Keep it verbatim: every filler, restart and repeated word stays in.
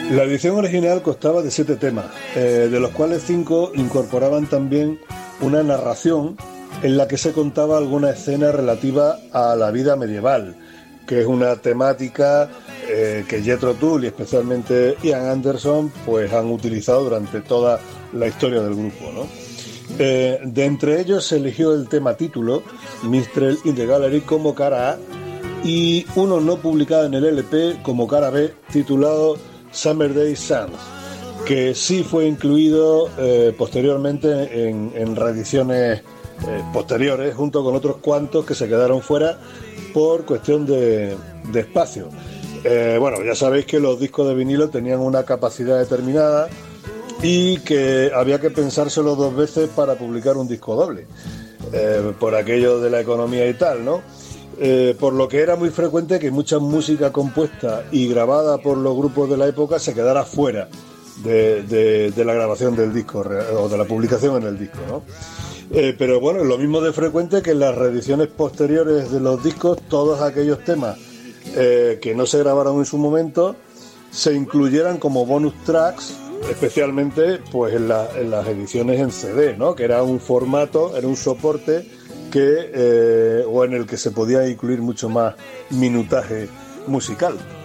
La edición original constaba de siete temas, eh, de los cuales cinco incorporaban también una narración en la que se contaba alguna escena relativa a la vida medieval, que es una temática eh, que Jethro Tull y especialmente Ian Anderson pues han utilizado durante toda la historia del grupo, ¿no? Eh, de entre ellos se eligió el tema título, Minstrel in the Gallery, como cara A, y uno no publicado en el L P como cara B, titulado Summer Day Sounds, que sí fue incluido eh, posteriormente en, en reediciones eh, posteriores, junto con otros cuantos que se quedaron fuera por cuestión de, de espacio. Eh, bueno, ya sabéis que los discos de vinilo tenían una capacidad determinada y que había que pensárselo dos veces para publicar un disco doble, eh, por aquello de la economía y tal, ¿no? Eh, por lo que era muy frecuente que mucha música compuesta y grabada por los grupos de la época se quedara fuera de, de, de la grabación del disco o de la publicación en el disco, ¿no? Eh, pero bueno, es lo mismo de frecuente que en las reediciones posteriores de los discos, todos aquellos temas eh, que no se grabaron en su momento se incluyeran como bonus tracks, especialmente pues en, la, en las ediciones en C D, ¿no? Que era un formato, era un soporte que eh, o en el que se podía incluir mucho más minutaje musical.